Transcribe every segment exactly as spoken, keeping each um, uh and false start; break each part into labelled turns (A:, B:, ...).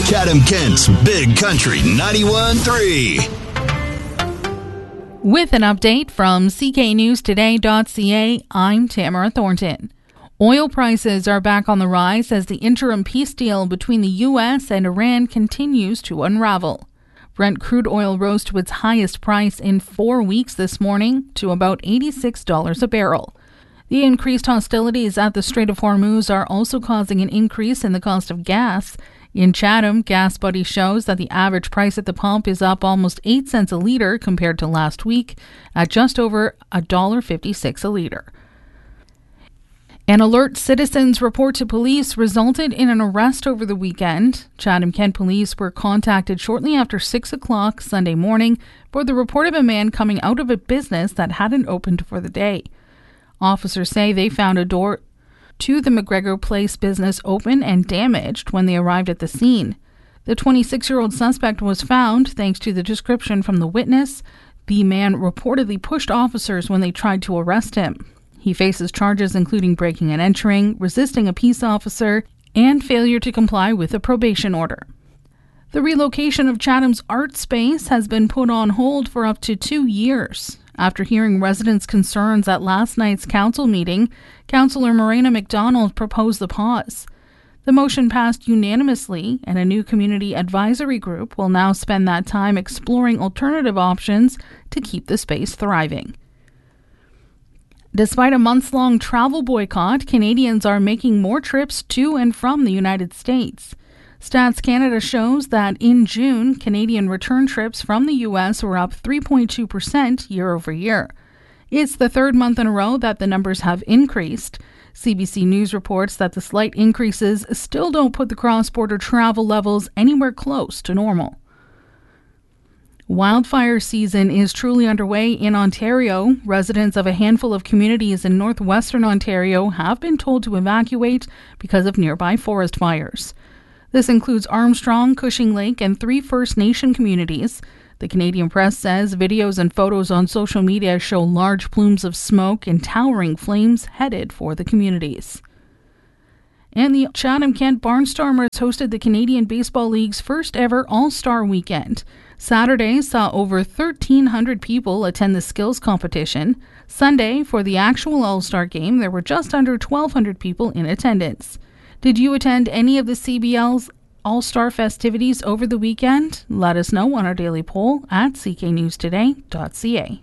A: Chatham-Kent's Big Country ninety-one point three.
B: With an update from C K News Today dot C A, I'm Tamara Thornton. Oil prices are back on the rise as the interim peace deal between the U S and Iran continues to unravel. Brent crude oil rose to its highest price in four weeks this morning to about eighty-six dollars a barrel. The increased hostilities at the Strait of Hormuz are also causing an increase in the cost of gas. In Chatham, Gas Buddy shows that the average price at the pump is up almost eight cents a litre compared to last week at just over one dollar fifty-six a litre. An alert citizens report to police resulted in an arrest over the weekend. Chatham-Kent police were contacted shortly after six o'clock Sunday morning for the report of a man coming out of a business that hadn't opened for the day. Officers say they found a door to the McGregor Place business open and damaged when they arrived at the scene. The twenty-six-year-old suspect was found thanks to the description from the witness. The man reportedly pushed officers when they tried to arrest him. He faces charges including breaking and entering, resisting a peace officer, and failure to comply with a probation order. The relocation of Chatham's art space has been put on hold for up to two years. After hearing residents' concerns at last night's council meeting, Councillor Morena McDonald proposed the pause. The motion passed unanimously, and a new community advisory group will now spend that time exploring alternative options to keep the space thriving. Despite a months-long travel boycott, Canadians are making more trips to and from the United States. Stats Canada shows that in June, Canadian return trips from the U S were up three point two percent year over year. It's the third month in a row that the numbers have increased. C B C News reports that the slight increases still don't put the cross-border travel levels anywhere close to normal. Wildfire season is truly underway in Ontario. Residents of a handful of communities in northwestern Ontario have been told to evacuate because of nearby forest fires. This includes Armstrong, Cushing Lake, and three First Nation communities. The Canadian Press says videos and photos on social media show large plumes of smoke and towering flames headed for the communities. And the Chatham-Kent Barnstormers hosted the Canadian Baseball League's first ever All-Star Weekend. Saturday saw over thirteen hundred people attend the skills competition. Sunday, for the actual All-Star game, there were just under twelve hundred people in attendance. Did you attend any of the C B L's All-Star festivities over the weekend? Let us know on our daily poll at C K News Today dot C A.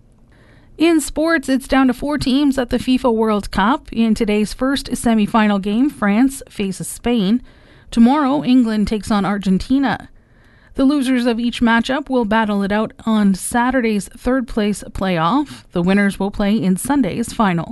B: In sports, it's down to four teams at the FIFA World Cup. In today's first semi-final game, France faces Spain. Tomorrow, England takes on Argentina. The losers of each matchup will battle it out on Saturday's third-place playoff. The winners will play in Sunday's final.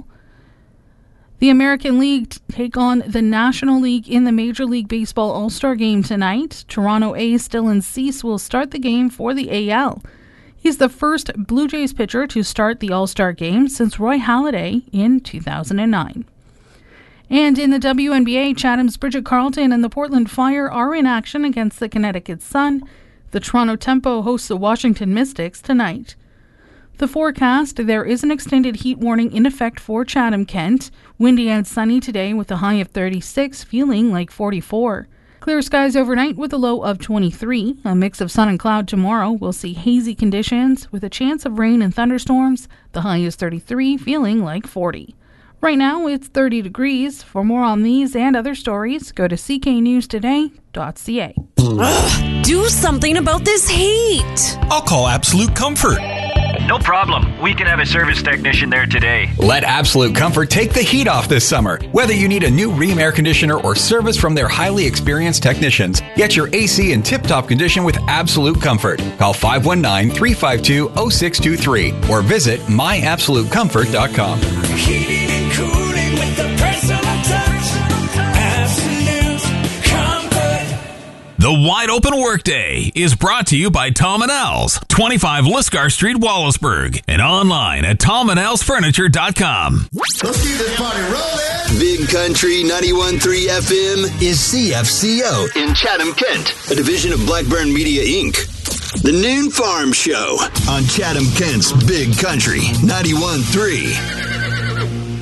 B: The American League take on the National League in the Major League Baseball All-Star Game tonight. Toronto A's Dylan Cease will start the game for the A L. He's the first Blue Jays pitcher to start the All-Star Game since Roy Halladay in two thousand nine. And in the W N B A, Chatham's Bridget Carleton and the Portland Fire are in action against the Connecticut Sun. The Toronto Tempo hosts the Washington Mystics tonight. The forecast, there is an extended heat warning in effect for Chatham-Kent. Windy and sunny today with a high of thirty-six, feeling like forty-four. Clear skies overnight with a low of twenty-three. A mix of sun and cloud tomorrow. We'll see hazy conditions with a chance of rain and thunderstorms. The high is thirty-three, feeling like forty. Right now, it's thirty degrees. For more on these and other stories, go to C K News Today dot C A.
C: Ugh, do something about this heat.
D: I'll call Absolute Comfort.
E: No problem. We can have a service technician there today.
D: Let Absolute Comfort take the heat off this summer. Whether you need a new Rheem air conditioner or service from their highly experienced technicians, get your A C in tip-top condition with Absolute Comfort. Call five one nine, three five two, zero six two three or visit my absolute comfort dot com.
F: Heating and cooling with the personal touch. Absolute Comfort.
G: The Wide Open Workday is brought to you by Tom and Al's, twenty-five Liscar Street, Wallaceburg, and online at tom and als furniture dot com.
A: Let's keep this party rolling. Big Country ninety-one point three F M is C F C O in Chatham-Kent, a division of Blackburn Media, Incorporated. The Noon Farm Show on Chatham-Kent's Big Country ninety-one point three.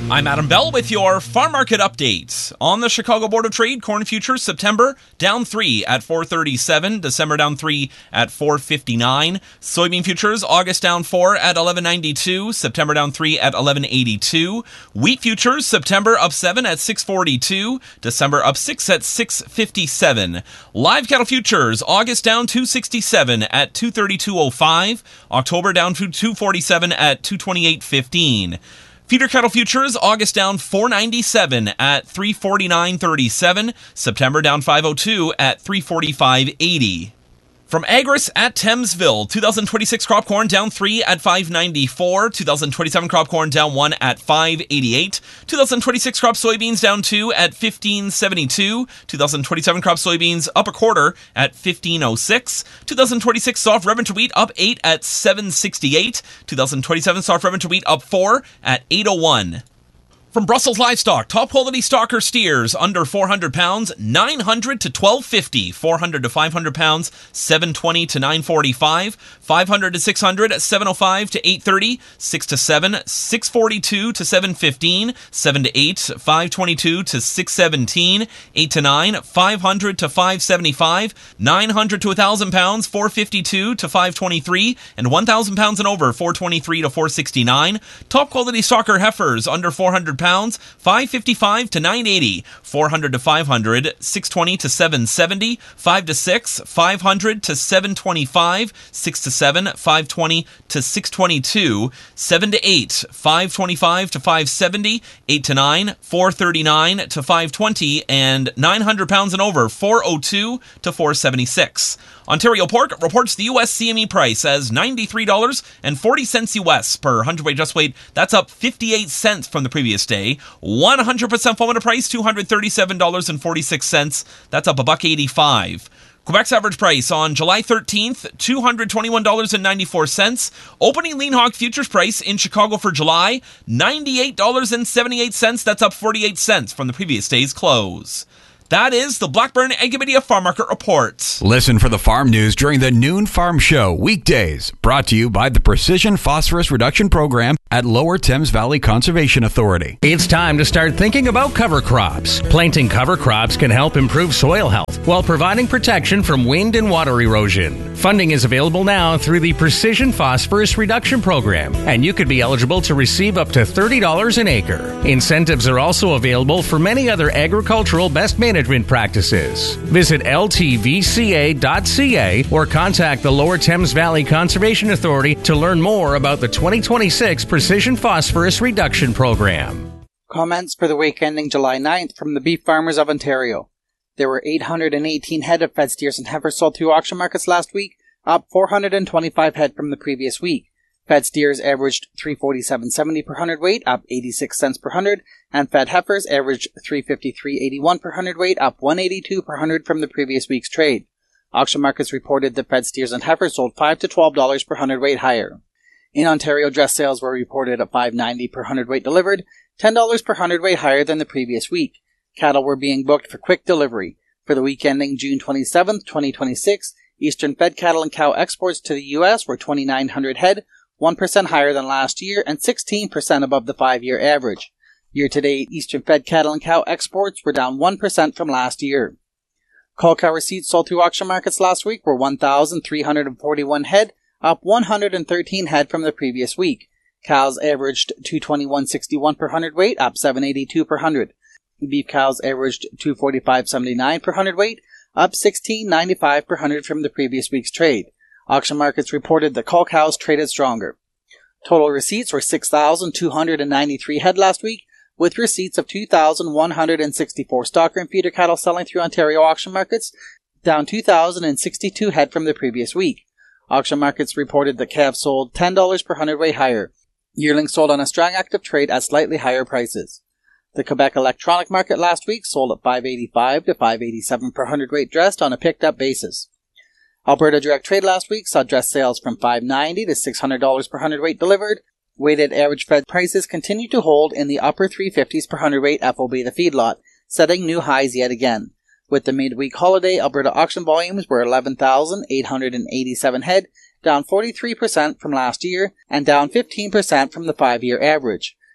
H: I'm Adam Bell with your farm market update. On the Chicago Board of Trade, corn futures September down three at four thirty-seven, December down three at four fifty-nine. Soybean futures August down four at eleven ninety-two, September down three at eleven eighty-two. Wheat futures September up seven at six forty-two, December up six at six fifty-seven. Live cattle futures August down two sixty-seven at two thirty-two oh five, October down to two forty-seven at two twenty-eight fifteen. Feeder cattle futures August down four ninety-seven at three forty-nine thirty-seven, September down five oh two at three forty-five eighty. From Agris at Thamesville, twenty twenty-six crop corn down three at five ninety-four, twenty twenty-seven crop corn down one at five eighty-eight, twenty twenty-six crop soybeans down two at fifteen seventy-two, twenty twenty-seven crop soybeans up a quarter at fifteen oh six, twenty twenty-six soft red winter wheat up eight at seven sixty-eight, twenty twenty-seven soft red winter wheat up four at eight oh one. From Brussels Livestock, top quality stocker steers under four hundred pounds, nine hundred to twelve fifty, four hundred to five hundred pounds, seven twenty to nine forty-five, five hundred to six hundred, seven oh five to eight thirty, six to seven, six forty-two to seven fifteen, seven to eight, five twenty-two to six seventeen, eight to nine, five hundred to five seventy-five, nine hundred to one thousand pounds, four fifty-two to five twenty-three, and one thousand pounds and over, four twenty-three to four sixty-nine. Top quality stocker heifers under four hundred pounds, five fifty-five to nine eighty, four hundred to five hundred, six twenty to seven seventy, five to six, five hundred to seven twenty-five, six to seven, five twenty to six twenty-two, seven to eight, five twenty-five to five seventy, eight to nine, four thirty-nine to five twenty, and nine hundred pounds and over, four oh two to four seventy-six. Ontario Pork reports the U S C M E price as ninety-three dollars and forty cents U S per hundredweight just weight. That's up fifty-eight cents from the previous day. one hundred percent formula price, two hundred thirty-seven dollars and forty-six cents. That's up a buck eighty-five. Quebec's average price on July thirteenth, two hundred twenty-one dollars and ninety-four cents. Opening lean hog futures price in Chicago for July, ninety-eight dollars and seventy-eight cents. That's up forty-eight cents from the previous day's close. That is the Blackburn Ag Media Farm Market Report.
D: Listen for the farm news during the Noon Farm Show weekdays, brought to you by the Precision Phosphorus Reduction Program at Lower Thames Valley Conservation Authority.
I: It's time to start thinking about cover crops. Planting cover crops can help improve soil health while providing protection from wind and water erosion. Funding is available now through the Precision Phosphorus Reduction Program, and you could be eligible to receive up to thirty dollars an acre. Incentives are also available for many other agricultural best management practices. Visit L T V C A dot C A or contact the Lower Thames Valley Conservation Authority to learn more about the twenty twenty-six Precision Phosphorus Reduction Program.
J: Comments for the week ending July ninth from the Beef Farmers of Ontario. There were eight hundred eighteen head of fed steers and heifers sold through auction markets last week, up four hundred twenty-five head from the previous week. Fed steers averaged three forty-seven seventy per hundredweight, up eighty-six cents per hundred, and fed heifers averaged three fifty-three eighty-one per hundredweight, up one eighty-two per hundred from the previous week's trade. Auction markets reported that fed steers and heifers sold five to twelve dollars per hundredweight higher. In Ontario, dress sales were reported at five ninety per hundredweight delivered, ten dollars per hundredweight higher than the previous week. Cattle were being booked for quick delivery. For the week ending June twenty-seventh, twenty twenty-six, Eastern fed cattle and cow exports to the U S were twenty-nine hundred head, one percent higher than last year and sixteen percent above the five-year average. Year-to-date, Eastern fed cattle and cow exports were down one percent from last year. Cull cow receipts sold through auction markets last week were one thousand three hundred forty-one head, up one hundred thirteen head from the previous week. Cows averaged two twenty-one sixty-one per hundredweight, up seven eighty-two per hundred. Beef cows averaged two forty-five seventy-nine per hundredweight, up sixteen ninety-five per hundred from the previous week's trade. Auction markets reported that cull cows traded stronger. Total receipts were six thousand two hundred ninety-three head last week, with receipts of two thousand one hundred sixty-four stocker and feeder cattle selling through Ontario auction markets, down two thousand sixty-two head from the previous week. Auction markets reported that calves sold ten dollars per hundredweight higher. Yearlings sold on a strong active trade at slightly higher prices. The Quebec electronic market last week sold at five eighty-five to five eighty-seven per hundredweight dressed on a picked-up basis. Alberta direct trade last week saw dress sales from five ninety to six hundred dollars per hundredweight delivered. Weighted average fed prices continue to hold in the upper three fifties per hundredweight F O B the feedlot, setting new highs yet again. With the midweek holiday, Alberta auction volumes were eleven thousand eight hundred eighty-seven head, down forty-three percent from last year, and down fifteen percent from the five-year average.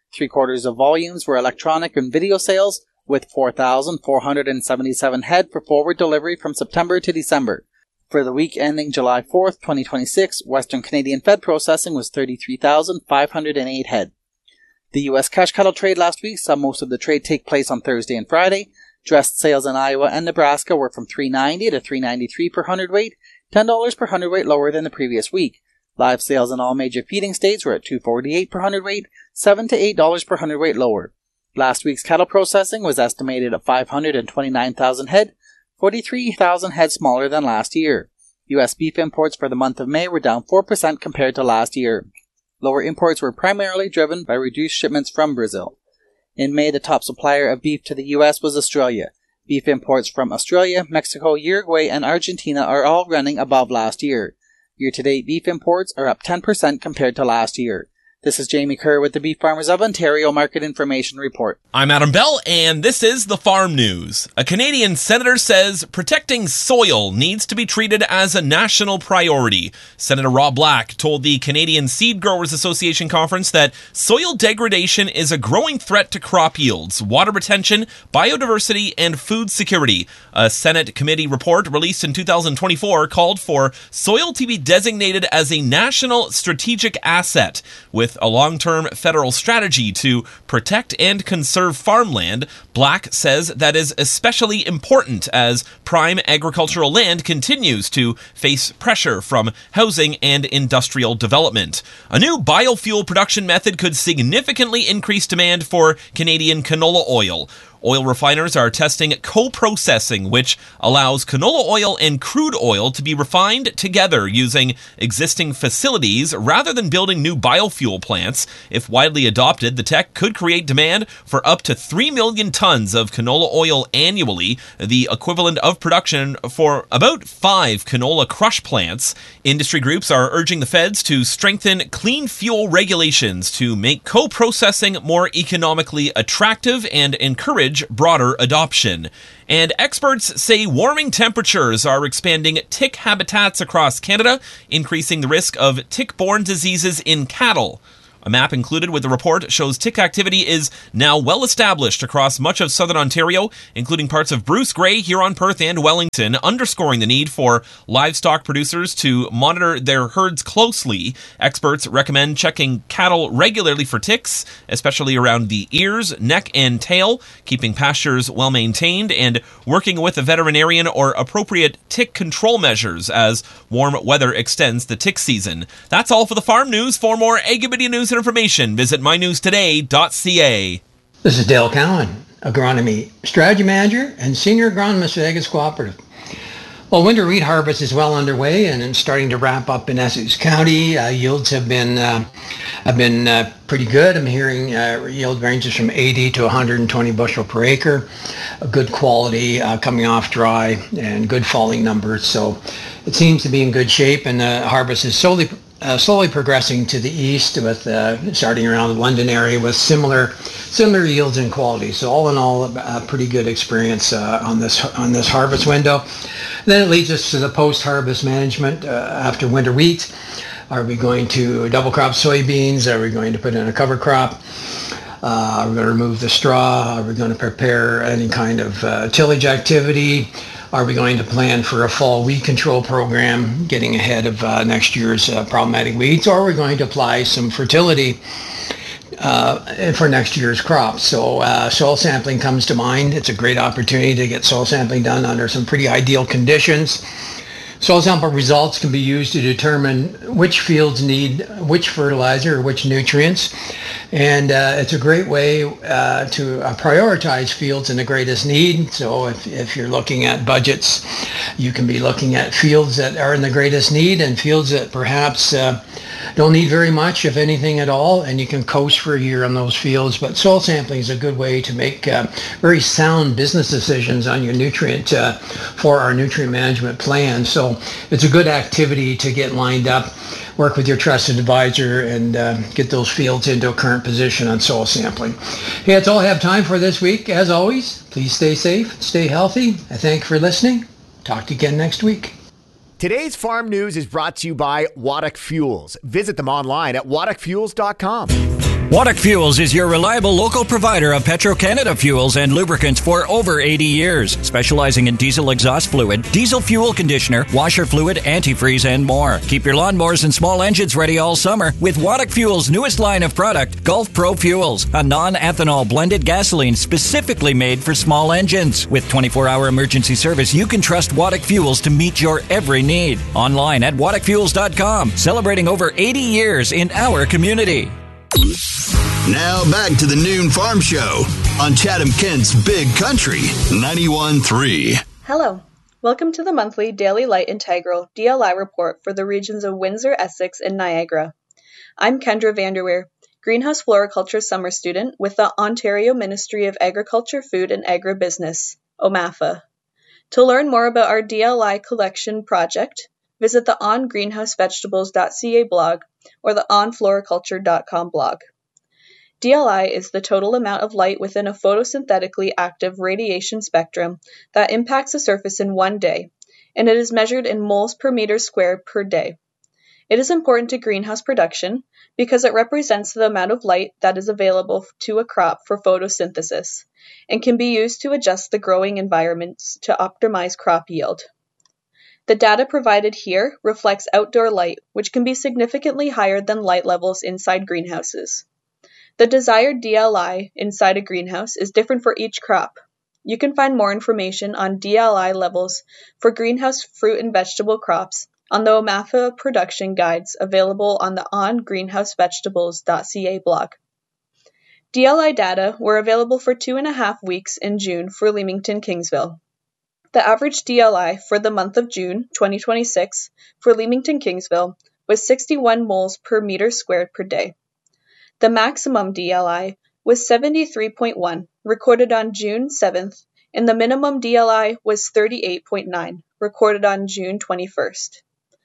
J: Three quarters of volumes were electronic and video sales, with four thousand four hundred seventy-seven head for forward delivery from September to December. For the week ending July fourth, twenty twenty-six, Western Canadian fed processing was thirty-three thousand five hundred eight head. The U S cash cattle trade last week saw most of the trade take place on Thursday and Friday. Dressed sales in Iowa and Nebraska were from three ninety to three ninety-three per hundredweight, ten dollars per hundredweight lower than the previous week. Live sales in all major feeding states were at two forty-eight per hundredweight, seven to eight dollars per hundredweight lower. Last week's cattle processing was estimated at five hundred twenty-nine thousand head, forty-three thousand head smaller than last year. U S beef imports for the month of May were down four percent compared to last year. Lower imports were primarily driven by reduced shipments from Brazil. In May, the top supplier of beef to the U S was Australia. Beef imports from Australia, Mexico, Uruguay, and Argentina are all running above last year. Year-to-date beef imports are up ten percent compared to last year. This is Jamie Kerr with the Beef Farmers of Ontario Market Information Report.
H: I'm Adam Bell, and this is the Farm News. A Canadian senator says protecting soil needs to be treated as a national priority. Senator Rob Black told the Canadian Seed Growers Association conference that soil degradation is a growing threat to crop yields, water retention, biodiversity, and food security. A Senate committee report released in two thousand twenty-four called for soil to be designated as a national strategic asset, with a long-term federal strategy to protect and conserve farmland. Black says that is especially important as prime agricultural land continues to face pressure from housing and industrial development. A new biofuel production method could significantly increase demand for Canadian canola oil. Oil refiners are testing co-processing, which allows canola oil and crude oil to be refined together using existing facilities rather than building new biofuel plants. If widely adopted, the tech could create demand for up to three million tons of canola oil annually, the equivalent of production for about five canola crush plants. Industry groups are urging the feds to strengthen clean fuel regulations to make co-processing more economically attractive and encourage broader adoption. And experts say warming temperatures are expanding tick habitats across Canada, increasing the risk of tick-borne diseases in cattle. A map included with the report shows tick activity is now well established across much of southern Ontario, including parts of Bruce Grey, Huron, Perth, and Wellington, underscoring the need for livestock producers to monitor their herds closely. Experts recommend checking cattle regularly for ticks, especially around the ears, neck, and tail, keeping pastures well maintained, and working with a veterinarian or appropriate tick control measures as warm weather extends the tick season. That's all for the farm news. For more Agribidia news and information, visit my news today dot c a.
K: This is Dale Cowan, Agronomy Strategy Manager and Senior Agronomist at Agis Cooperative. Well, winter wheat harvest is well underway and it's starting to wrap up in Essex County. Uh, yields have been uh, have been uh, pretty good. I'm hearing uh, yield ranges from eighty to one hundred twenty bushel per acre. A good quality uh, coming off dry and good falling numbers. So it seems to be in good shape, and the harvest is slowly Uh, slowly progressing to the east, with uh, starting around the London area with similar similar yields and quality. So all in all, a pretty good experience uh, on this on this harvest window. And then it leads us to the post-harvest management uh, after winter wheat. Are we going to double crop soybeans? Are we going to put in a cover crop? Uh, are we going to remove the straw? Are we going to prepare any kind of uh, tillage activity? Are we going to plan for a fall weed control program, getting ahead of uh, next year's uh, problematic weeds? Or are we going to apply some fertility uh, for next year's crops? So uh, soil sampling comes to mind. It's a great opportunity to get soil sampling done under some pretty ideal conditions. Soil sample results can be used to determine which fields need which fertilizer or which nutrients. And uh, it's a great way uh, to uh, prioritize fields in the greatest need. So if, if you're looking at budgets, you can be looking at fields that are in the greatest need and fields that perhaps uh, don't need very much, if anything at all, and you can coast for a year on those fields. But soil sampling is a good way to make uh, very sound business decisions on your nutrient uh, for our nutrient management plan. So it's a good activity to get lined up, work with your trusted advisor, and uh, get those fields into a current position on soil sampling. Hey, that's all I have time for this week. As always, please stay safe, stay healthy. I thank you for listening. Talk to you again next week.
L: Today's Farm News is brought to you by Waddock Fuels. Visit them online at waddock fuels dot com. Waddock Fuels is your reliable local provider of Petro-Canada fuels and lubricants for over eighty years, specializing in diesel exhaust fluid, diesel fuel conditioner, washer fluid, antifreeze, and more. Keep your lawnmowers and small engines ready all summer with Waddock Fuels' newest line of product, Gulf Pro Fuels, a non-ethanol blended gasoline specifically made for small engines. With twenty-four hour emergency service, you can trust Waddock Fuels to meet your every need. Online at waddock fuels dot com, celebrating over eighty years in our community.
A: Now back to the Noon Farm Show on Chatham-Kent's Big Country ninety-one point three.
M: Hello. Welcome to the monthly Daily Light Integral D L I report for the regions of Windsor, Essex, and Niagara. I'm Kendra Vanderweer, Greenhouse Floriculture Summer Student with the Ontario Ministry of Agriculture, Food and Agribusiness, O M A F A. To learn more about our D L I collection project, visit the on greenhouse vegetables dot c a blog or the on floriculture dot com blog. D L I is the total amount of light within a photosynthetically active radiation spectrum that impacts a surface in one day, and it is measured in moles per meter squared per day. It is important to greenhouse production because it represents the amount of light that is available to a crop for photosynthesis and can be used to adjust the growing environments to optimize crop yield. The data provided here reflects outdoor light, which can be significantly higher than light levels inside greenhouses. The desired D L I inside a greenhouse is different for each crop. You can find more information on D L I levels for greenhouse fruit and vegetable crops on the O M A F A production guides available on the on greenhouse vegetables dot c a blog. D L I data were available for two and a half weeks in June for Leamington Kingsville. The average D L I for the month of June twenty twenty-six for Leamington Kingsville was sixty-one moles per meter squared per day. The maximum D L I was seventy-three point one, recorded on June seventh, and the minimum D L I was thirty-eight point nine, recorded on June twenty-first.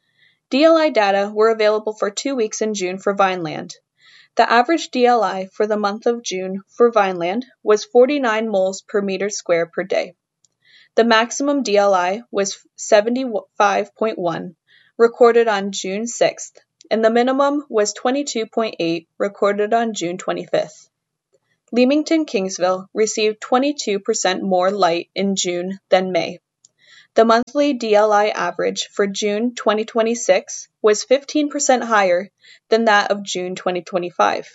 M: D L I data were available for two weeks in June for Vineland. The average D L I for the month of June for Vineland was forty-nine moles per meter squared per day. The maximum D L I was seventy-five point one, recorded on June sixth, and the minimum was twenty-two point eight, recorded on June twenty-fifth. Leamington Kingsville received twenty-two percent more light in June than May. The monthly D L I average for June twenty twenty-six was fifteen percent higher than that of June twenty twenty-five.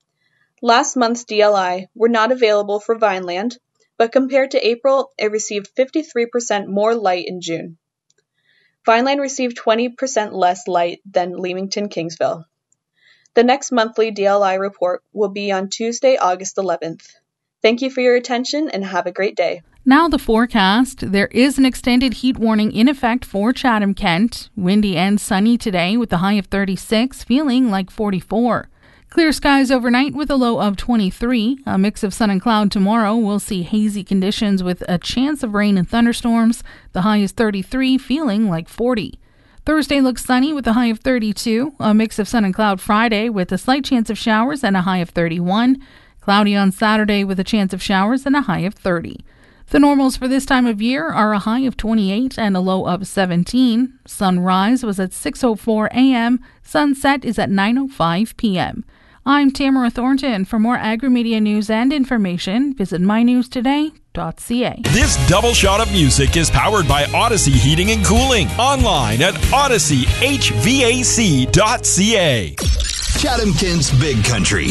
M: Last month's D L I were not available for Vineland, but compared to April, it received fifty-three percent more light in June. Vineland received twenty percent less light than Leamington Kingsville. The next monthly D L I report will be on Tuesday, August eleventh. Thank you for your attention and have a great day.
B: Now the forecast. There is an extended heat warning in effect for Chatham-Kent. Windy and sunny today with a high of thirty-six, feeling like forty-four. Clear skies overnight with a low of twenty-three. A mix of sun and cloud tomorrow. We'll see hazy conditions with a chance of rain and thunderstorms. The high is thirty-three, feeling like forty. Thursday looks sunny with a high of thirty-two. A mix of sun and cloud Friday with a slight chance of showers and a high of thirty-one. Cloudy on Saturday with a chance of showers and a high of thirty. The normals for this time of year are a high of twenty-eight and a low of seventeen. Sunrise was at six oh four a.m. Sunset is at nine oh five p.m. I'm Tamara Thornton. For more agri-media news and information, visit my news today dot c a.
N: This double shot of music is powered by Odyssey Heating and Cooling. Online at odyssey h v a c dot c a.
A: Chatham-Kent's Big Country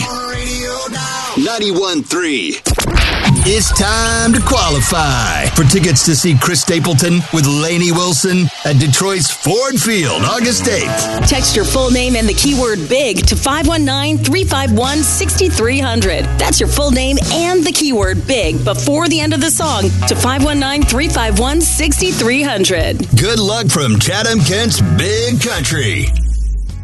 A: ninety-one point three. It's time to qualify for tickets to see Chris Stapleton with Lainey Wilson at Detroit's Ford Field, August eighth.
C: Text your full name and the keyword BIG to five one nine, three five one, six three zero zero. That's your full name and the keyword BIG before the end of the song to five one nine, three five one, six three zero zero.
A: Good luck from Chatham-Kent's Big Country.